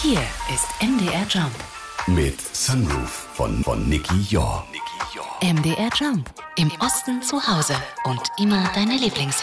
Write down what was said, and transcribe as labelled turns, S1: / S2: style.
S1: Hier ist MDR Jump.
S2: Mit Sunroof von Nicky Jor.
S1: MDR Jump. Im Osten zu Hause und immer deine Lieblingshits.